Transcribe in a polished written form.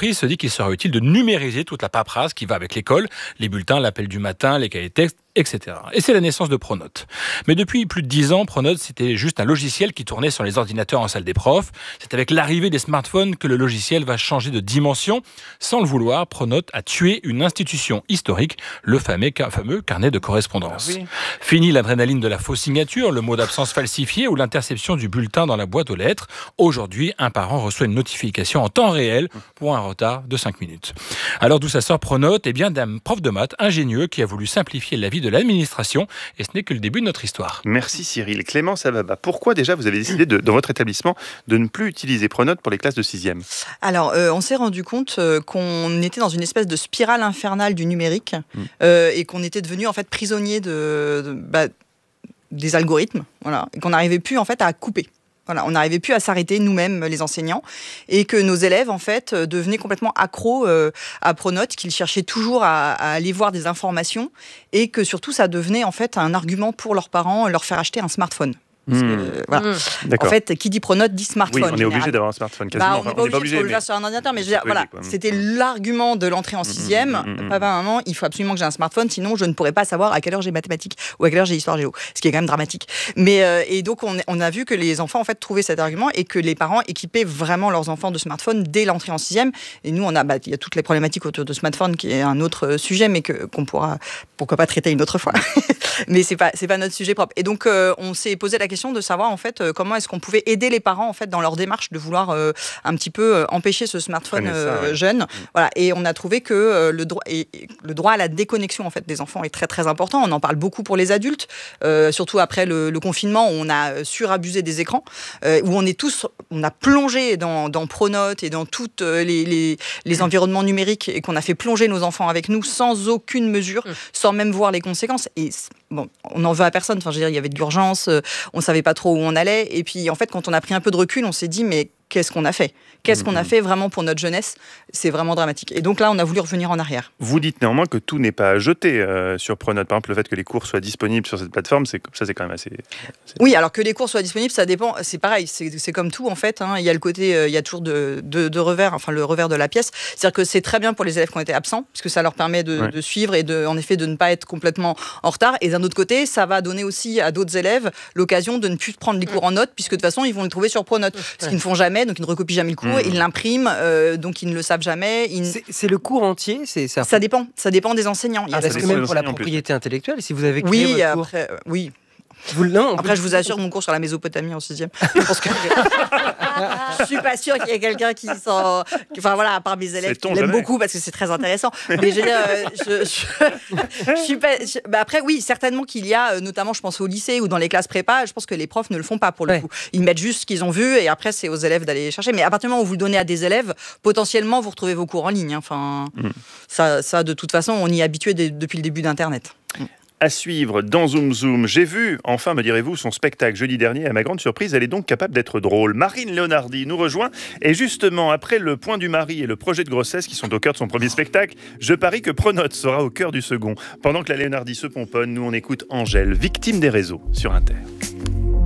l'entreprise se dit qu'il serait utile de numériser toute la paperasse qui va avec l'école, les bulletins, l'appel du matin, les cahiers de texte, etc. Et c'est la naissance de Pronote. Mais depuis plus de 10 ans, Pronote, c'était juste un logiciel qui tournait sur les ordinateurs en salle des profs. C'est avec l'arrivée des smartphones que le logiciel va changer de dimension. Sans le vouloir, Pronote a tué une institution historique, le fameux carnet de correspondance. Ah oui. Fini l'adrénaline de la fausse signature, le mot d'absence falsifié ou l'interception du bulletin dans la boîte aux lettres. Aujourd'hui, un parent reçoit une notification en temps réel pour un retard de 5 minutes. Alors d'où ça sort Pronote ? Eh bien d'un prof de maths ingénieux qui a voulu simplifier la vie de l'administration, et ce n'est que le début de notre histoire. Merci Cyril. Clémence Ababa, pourquoi déjà vous avez décidé dans votre établissement de ne plus utiliser Pronote pour les classes de 6e ? Alors, on s'est rendu compte qu'on était dans une espèce de spirale infernale du numérique et qu'on était devenu en fait prisonnier des algorithmes, voilà, et qu'on n'arrivait plus en fait à couper. Voilà, on n'arrivait plus à s'arrêter nous-mêmes, les enseignants, et que nos élèves, en fait, devenaient complètement accros à Pronote, qu'ils cherchaient toujours à aller voir des informations, et que surtout, ça devenait en fait un argument pour leurs parents, leur faire acheter un smartphone. Voilà. En fait, qui dit Pronote dit smartphone. Oui, on est obligé d'avoir un smartphone quasiment. On n'est pas obligé de le faire sur un ordinateur, mais je veux dire, voilà, c'était l'argument de l'entrée en 6e. Papa, maman, il faut absolument que j'ai un smartphone, sinon je ne pourrais pas savoir à quelle heure j'ai mathématiques ou à quelle heure j'ai histoire géo, ce qui est quand même dramatique. Mais et donc on a vu que les enfants en fait trouvaient cet argument et que les parents équipaient vraiment leurs enfants de smartphones dès l'entrée en 6e. Et nous, il y a toutes les problématiques autour de smartphone qui est un autre sujet, mais qu'on pourra pourquoi pas traiter une autre fois. Mais c'est pas notre sujet propre. Et donc on s'est posé la question de savoir en fait comment est-ce qu'on pouvait aider les parents en fait dans leur démarche de vouloir un petit peu empêcher ce smartphone jeune. Voilà, et on a trouvé que le droit à la déconnexion en fait des enfants est très très important. On en parle beaucoup pour les adultes, surtout après le confinement où on a surabusé des écrans, où on a plongé dans Pronote et dans tous les environnements numériques et qu'on a fait plonger nos enfants avec nous sans aucune mesure, sans même voir les conséquences. Et bon, on n'en veut à personne. Enfin, je veux dire, il y avait de l'urgence, on savait pas trop où on allait. Et puis, en fait, quand on a pris un peu de recul, on s'est dit, mais qu'est-ce qu'on a fait ? Qu'est-ce qu'on a fait vraiment pour notre jeunesse ? C'est vraiment dramatique. Et donc là, on a voulu revenir en arrière. Vous dites néanmoins que tout n'est pas à jeter sur Pronote. Par exemple, le fait que les cours soient disponibles sur cette plateforme, c'est quand même assez... Oui, alors que les cours soient disponibles, ça dépend. C'est pareil, c'est comme tout en fait. Il y a le côté, il y a toujours de revers, enfin le revers de la pièce. C'est-à-dire que c'est très bien pour les élèves qui ont été absents, puisque ça leur permet de suivre et en effet de ne pas être complètement en retard. Et d'un autre côté, ça va donner aussi à d'autres élèves l'occasion de ne plus prendre les cours en notes, puisque de toute façon, ils vont les trouver sur Pronote. Ce qu'ils ne font jamais, donc ils ne recopient jamais le cours, ils l'impriment, donc ils ne le savent jamais. C'est le cours entier, ça dépend des enseignants. Parce que même pour la propriété intellectuelle, si vous avez créé votre cours... Oui. Non, après, je vous assure, mon cours sur la Mésopotamie en 6e. Je suis pas sûre qu'il y ait quelqu'un qui s'en... Enfin voilà, à part mes élèves qui l'aiment beaucoup parce que c'est très intéressant. Mais je veux dire, je suis pas... après, oui, certainement qu'il y a, notamment je pense au lycée ou dans les classes prépa, je pense que les profs ne le font pas pour le coup. Ils mettent juste ce qu'ils ont vu et après, c'est aux élèves d'aller chercher. Mais à partir du moment où vous le donnez à des élèves, potentiellement, vous retrouvez vos cours en ligne. Enfin, ça, de toute façon, on y est habitué depuis le début d'Internet. À suivre dans Zoom Zoom. J'ai vu, enfin me direz-vous, son spectacle jeudi dernier. À ma grande surprise, elle est donc capable d'être drôle. Marine Leonardi nous rejoint. Et justement, après le point du mari et le projet de grossesse qui sont au cœur de son premier spectacle, je parie que Pronote sera au cœur du second. Pendant que la Leonardi se pomponne, nous on écoute Angèle, victime des réseaux, sur Inter.